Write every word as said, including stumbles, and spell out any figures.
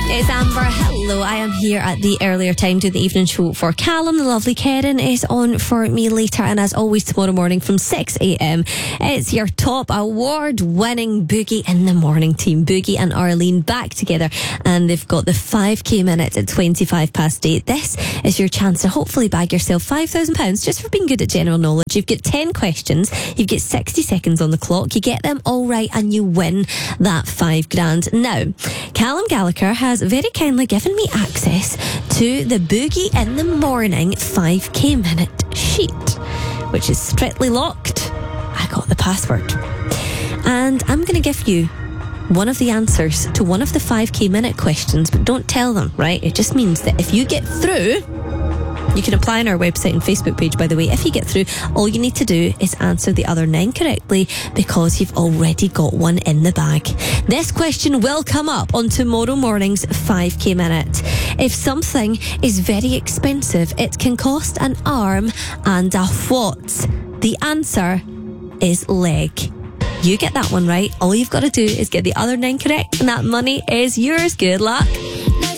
It's Amber. Hello, I am here at the earlier time doing the evening show for Callum. The lovely Karen is on for me later, and as always tomorrow morning from six a.m. it's your top award-winning Boogie in the Morning team. Boogie and Arlene back together, and they've got the five k minute at twenty-five past eight. This is your chance to hopefully bag yourself five thousand pounds just for being good at general knowledge. You've got ten questions, you've got sixty seconds on the clock, you get them all right and you win that five grand. Now, Callum Gallagher has very kindly given me access to the Boogie in the Morning five k minute sheet, which is strictly locked. I got the password. And I'm going to give you one of the answers to one of the five k minute questions, but don't tell them, right? It just means that if you get through, you can apply on our website and Facebook page, by the way. If you get through, all you need to do is answer the other nine correctly, because you've already got one in the bag. This question will come up on tomorrow morning's five k minute. If something is very expensive, it can cost an arm and a what? The answer is leg. You get that one right. All you've got to do is get the other nine correct, and that money is yours. Good luck.